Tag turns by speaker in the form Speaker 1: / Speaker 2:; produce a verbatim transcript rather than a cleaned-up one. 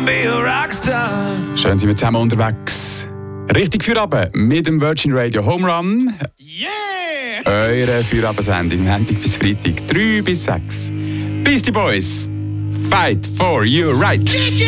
Speaker 1: be a rockstar.
Speaker 2: Schön sind wir zusammen unterwegs. Richtig für Abend mit dem Virgin Radio Home Run.
Speaker 1: Yeah!
Speaker 2: Eure Feierabend-Sendung, Montag bis Freitag, drei bis sechs. Beastie Boys, fight for your right.